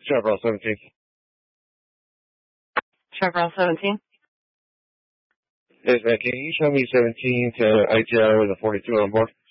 Chevrolet 17. Chevrolet 17? Yes, man. Can you show me 17 to ITI with a 42 on board?